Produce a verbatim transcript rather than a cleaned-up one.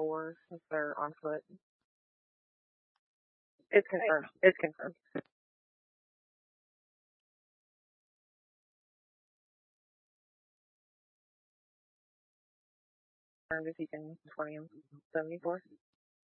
seventy-four if they're on foot. It's confirmed. It's confirmed. Confirmed if you can twenty him. seventy-four.